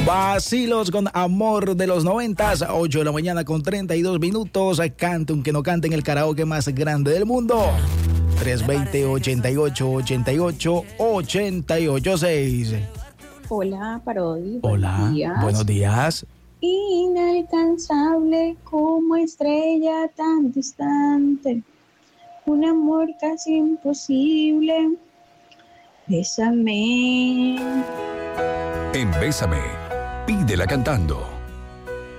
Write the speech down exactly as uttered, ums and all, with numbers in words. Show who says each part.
Speaker 1: Vacilos con Amor de los noventas, ocho de la mañana con treinta y dos minutos. Cante un que no cante en el karaoke más grande del mundo. tres dos cero, ochenta y ocho, ochenta y ocho, ochenta y ocho seis.
Speaker 2: Hola, Parodi.
Speaker 1: Hola,
Speaker 2: buenos días.
Speaker 1: Buenos días.
Speaker 2: Inalcanzable como estrella tan distante, un amor casi imposible. Bésame.
Speaker 3: En Bésame, pídela cantando.